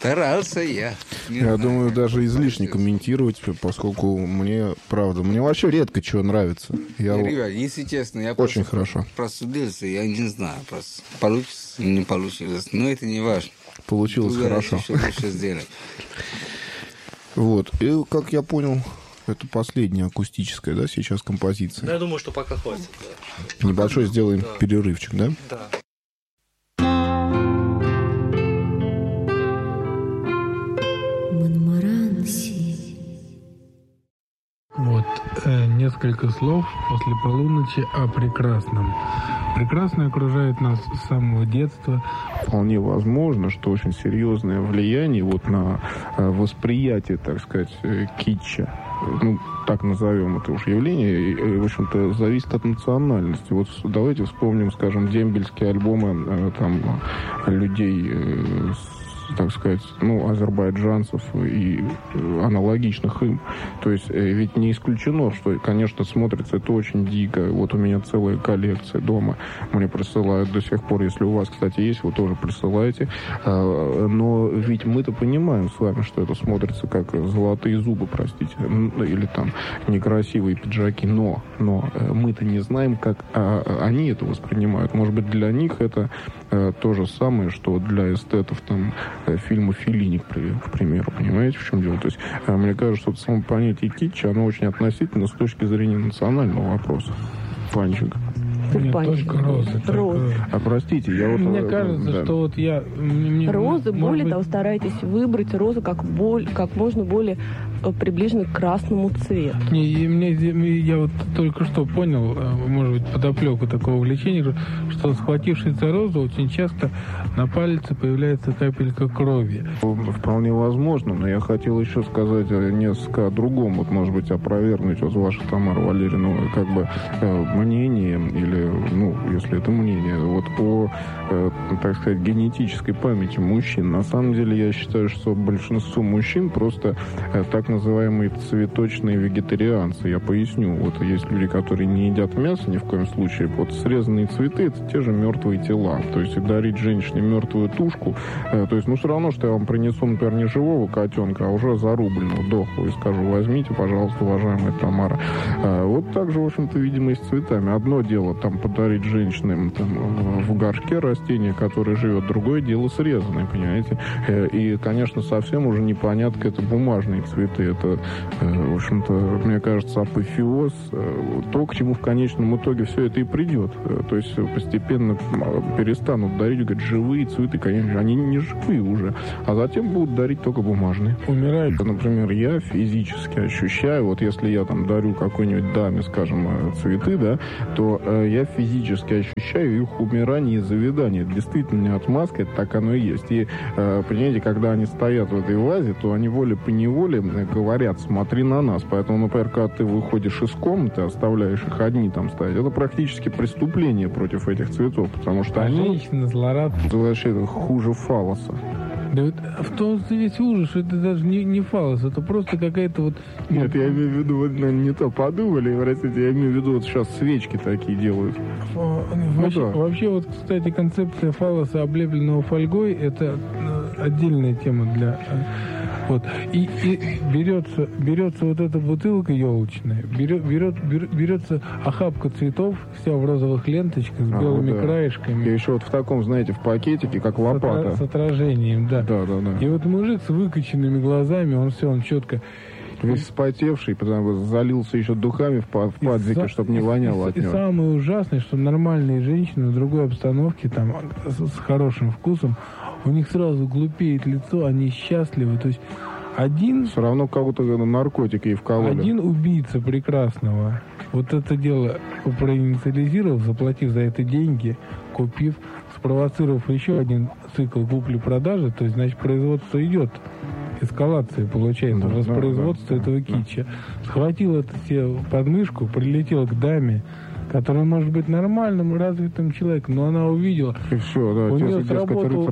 Старался я. Я думаю, даже излишне комментировать, поскольку мне, правда, мне вообще редко чего нравится. Ребят, если честно, я очень хорошо просудился, я не знаю, просто получится, не получилось, но это не важно. Получилось хорошо. Еще лучше сделать. Вот, и, как я понял, это последняя акустическая, да, сейчас композиция? Я думаю, что пока хватит. Да. Небольшой сделаем перерывчик, да? Да. Вот, несколько слов после полуночи о прекрасном. Прекрасное окружает нас с самого детства. Вполне возможно, что очень серьезное влияние вот на восприятие, так сказать, китча, ну, так назовем это уж явление, и, в общем-то, зависит от национальности. Вот давайте вспомним, скажем, дембельские альбомы там людей так сказать, ну, азербайджанцев и аналогичных им. То есть ведь не исключено, что, конечно, смотрится это очень дико. Вот у меня целая коллекция дома. Мне присылают до сих пор, если у вас, кстати, есть, вы тоже присылаете. Но ведь мы-то понимаем с вами, что это смотрится как золотые зубы, простите, или там некрасивые пиджаки. Но мы-то не знаем, как они это воспринимают. Может быть, для них это то же самое, что для эстетов там фильма Феллини, к примеру. Понимаете, в чем дело? То есть, мне кажется, что само понятие китча, оно очень относительно с точки зрения национального вопроса. Панчик. Нет, только розы. А простите, я вот... Мне кажется, что вот я... Розы, более того, старайтесь выбрать розу как можно более приближенно к красному цвету. Я вот только что понял, может быть, подоплеку такого увлечения, что схватившись за розу, очень часто на пальце появляется капелька крови. Вполне возможно, но я хотел еще сказать несколько о другом, вот, может быть, опровергнуть вот ваше, Тамара Валерьевна, как бы мнение, или, ну, если это мнение, вот о, так сказать, генетической памяти мужчин. На самом деле, я считаю, что большинство мужчин просто так называемые цветочные вегетарианцы. Я поясню. Вот есть люди, которые не едят мясо ни в коем случае. Вот срезанные цветы — это те же мертвые тела. То есть дарить женщине мертвую тушку, то есть, ну, все равно, что я вам принесу, например, не живого котенка, а уже зарубленного, дохлого, и скажу: возьмите, пожалуйста, уважаемая Тамара. Вот так же, в общем-то, видимо, и с цветами. Одно дело там подарить женщинам там, в горшке растения, которое живет, другое дело срезанное, понимаете? И, конечно, совсем уже непонятно, это бумажные цветы. Это, в общем-то, мне кажется, апофеоз, то, к чему в конечном итоге все это и придет. То есть постепенно перестанут дарить, говорят, живые цветы, конечно, они не живые уже, а затем будут дарить только бумажные. Умирают. Например, я физически ощущаю, вот если я там дарю какой-нибудь даме, скажем, цветы, да, то я физически ощущаю их умирание и завядание. Это действительно не отмазка, это так оно и есть. И, понимаете, когда они стоят в этой вазе, то они волей-поневолей говорят: смотри на нас. Поэтому, например, когда ты выходишь из комнаты, оставляешь их одни там стоять, это практически преступление против этих цветов, потому что они... Женщина злорадна. Это вообще хуже фалоса. Да вот в том весь ужас, что это даже не фалос, это просто какая-то вот... Нет, я имею в виду, вот, не то подумали, простите, я имею в виду, вот сейчас свечки такие делают. Вообще, вот, кстати, концепция фалоса, облепленного фольгой, это отдельная тема для... Вот. И берется вот эта бутылка елочная, берется охапка цветов, вся в розовых ленточках с белыми краешками. И еще вот в таком, знаете, в пакетике, как лопата. С отражением, да. Да. И вот мужик с выкоченными глазами, он четко... Весь вспотевший, потому что залился еще духами в падзике, чтобы не воняло от него. И самое ужасное, что нормальные женщины в другой обстановке, там, с хорошим вкусом, у них сразу глупеет лицо, они счастливы. То есть один... Все равно кого-то наркотики и вкололи. Один убийца прекрасного вот это дело проинициализировав, заплатив за это деньги, купив, спровоцировав еще один цикл купли-продажи, то есть, значит, производство идет. Эскалация получается, воспроизводство этого китча. Схватил это себе под мышку, прилетел к даме, которая может быть нормальным, развитым человеком, но она увидела. И все, да, у нее сработал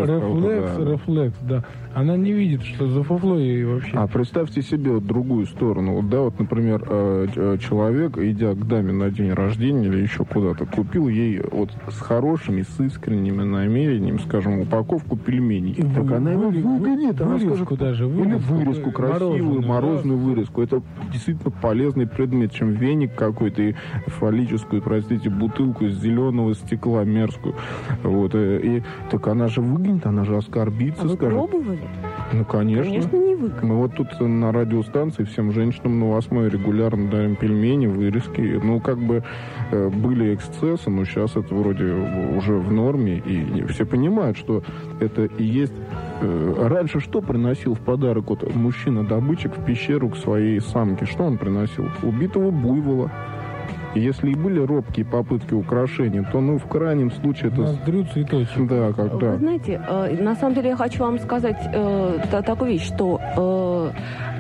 рефлекс, да. Она не видит, что за фуфло ей вообще. А представьте себе вот другую сторону. Вот, да, вот, например, человек, идя к даме на день рождения или еще куда-то, купил ей вот с хорошими, с искренними намерениями, скажем, упаковку пельменей. И так она его выгонит. Она вырезку скажет, даже. Или вырезку красивую, морозную вырезку. Это действительно полезный предмет, чем веник какой-то и фаллическую, простите, бутылку из зеленого стекла мерзкую. Вот. И так она же выгонит, она же оскорбится. А вы пробовали? Ну, конечно. Конечно, не выгонит. Мы вот тут на радиостанции всем женщинам на 8 регулярно дарим пельмени, вырезки. Ну, как бы были эксцессы, но сейчас это вроде уже в норме. И все понимают, что это и есть... Раньше что приносил в подарок вот мужчина-добытчик в пещеру к своей самке? Что он приносил? Убитого буйвола. И если и были робкие попытки украшения, то, ну, в крайнем случае это... Ноздрю цветочек. Да, когда... Вы знаете, на самом деле я хочу вам сказать такую вещь, что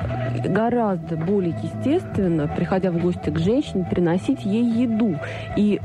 гораздо более естественно, приходя в гости к женщине, приносить ей еду. И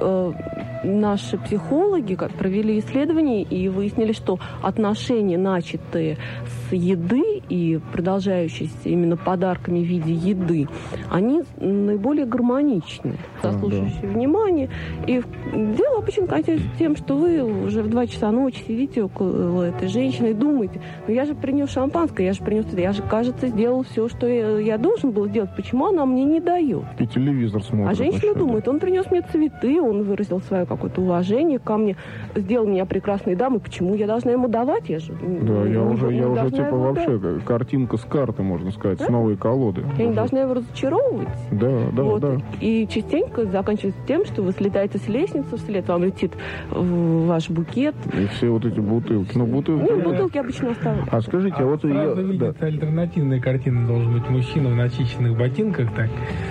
наши психологи провели исследования и выяснили, что отношения, начатые с еды и продолжающиеся именно подарками в виде еды, они наиболее гармоничны, заслуживающие внимания. И дело обычно кончается тем, что вы уже в 2 часа ночи сидите около этой женщины и думаете, ну я же принес шампанское, я же, кажется, сделал все, что я должен был сделать, почему она мне не дает? И телевизор смотрит. А женщина думает, он принес мне цветы, он выразил свое какое-то уважение ко мне, сделал меня прекрасной дамой, почему я должна ему давать? Я же я уже типа вообще картинка с карты, можно сказать, с новой колоды. Я не должна его разочаровывать. Да. И частенько заканчивается тем, что вы слетаете с лестницы, вслед вам летит ваш букет. И все вот эти бутылки. Бутылки обычно оставляют. А скажите, а вот сразу видится альтернативная картина, должен быть мужчина в начищенных ботинках, так,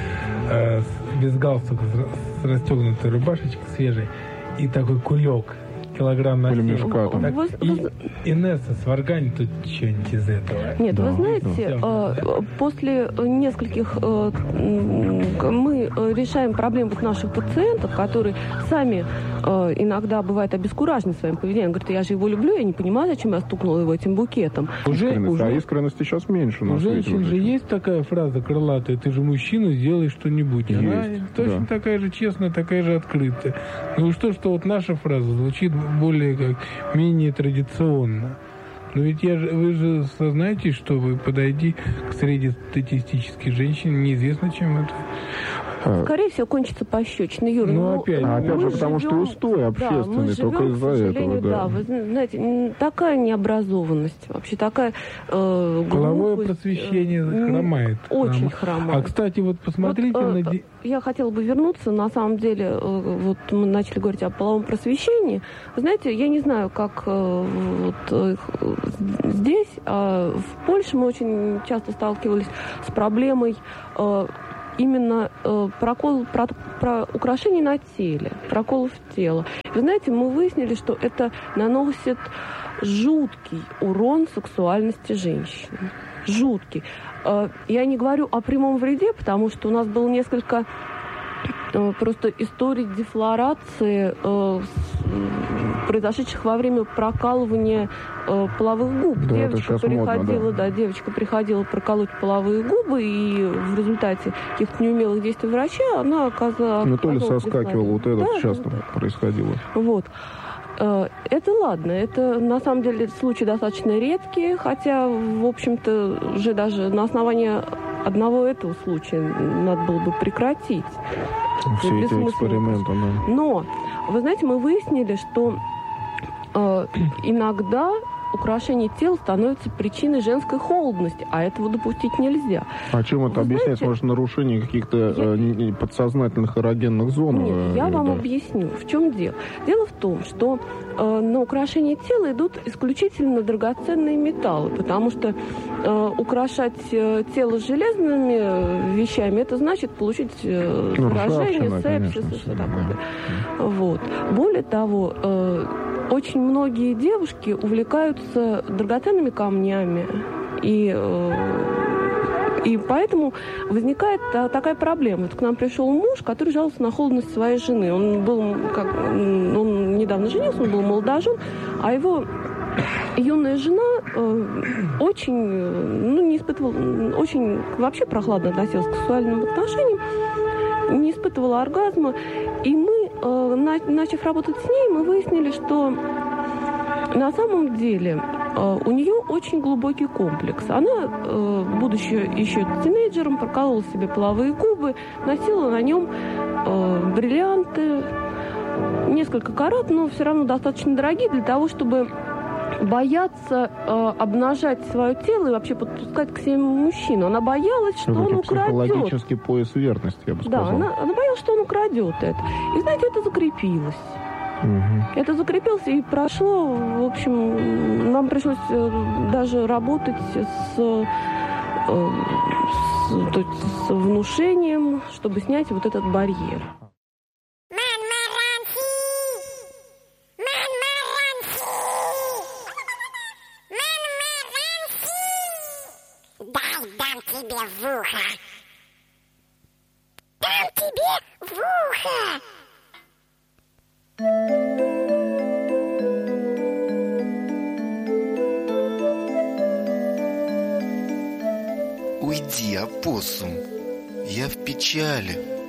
без галстука, с расстегнутой рубашечкой свежей, и такой кулек, килограмм на мешка. Инесса сварганит тут что-нибудь из этого. Нет, вы знаете, после нескольких мы решаем проблемы наших пациентов, которые сами иногда бывают обескуражены своим поведением. Говорят, я же его люблю, я не понимаю, зачем я стукнула его этим букетом. Искренности сейчас меньше. У женщин же есть такая фраза крылатая: ты же мужчина, сделай что-нибудь. Она точно такая же честная, такая же открытая. Ну что вот наша фраза звучит более менее традиционно. Но ведь вы же сознаете, что вы подойди к среднестатистической женщине, неизвестно, чем это. Скорее всего, кончится пощечиной, Юра. Опять же, потому что устой общественный, только из-за этого. Да, вы знаете, такая необразованность, вообще такая половое просвещение хромает. Очень хромает. А, кстати, вот посмотрите Я хотела бы вернуться, на самом деле, вот мы начали говорить о половом просвещении. Вы знаете, я не знаю, как здесь, в Польше мы очень часто сталкивались с проблемой именно про украшений на теле, проколов тела. Вы знаете, мы выяснили, что это наносит жуткий урон сексуальности женщины. Жуткий. Я не говорю о прямом вреде, потому что у нас было несколько просто историй дефлорации, произошедших во время прокалывания половых губ. Да, Девочка приходила проколоть половые губы, и в результате каких-то неумелых действий врача она оказалась... Ну, то ли соскакивала, вот это часто происходило. Вот. Это ладно, это на самом деле случаи достаточно редкие, хотя, в общем-то, уже даже на основании одного этого случая надо было бы прекратить. Все эти эксперименты, да. Но, вы знаете, мы выяснили, что иногда украшение тела становится причиной женской холодности, а этого допустить нельзя. А чем это объясняется? Может, нарушение каких-то подсознательных эрогенных зон? Нет, я вам объясню. В чем дело? Дело в том, что на украшение тела идут исключительно драгоценные металлы, потому что украшать тело железными вещами, это значит получить заражение, сепсис и все такое. Вот. Более того, очень многие девушки увлекаются драгоценными камнями и И поэтому возникает такая проблема. Вот к нам пришел муж, который жаловался на холодность своей жены. Он недавно женился, он был молодожен, а его юная жена не испытывала, очень вообще прохладно относилась к сексуальным отношениям, не испытывала оргазма. И мы, начав работать с ней, мы выяснили, что на самом деле у нее очень глубокий комплекс. Она, будучи еще тинейджером, проколола себе половые губы, носила на нем бриллианты, несколько карат, но все равно достаточно дорогие для того, чтобы бояться обнажать свое тело и вообще подпускать к себе мужчину. Она боялась, что он украдет. Психологический пояс верности, я бы сказал. Да, она боялась, что он украдет это. И, знаете, это закрепилось. Угу. Это закрепилось и прошло. В общем, нам пришлось даже работать с внушением, чтобы снять вот этот барьер. Дам тебе в ухо. Дам тебе в ухо. Уйди, опоссум, я в печали.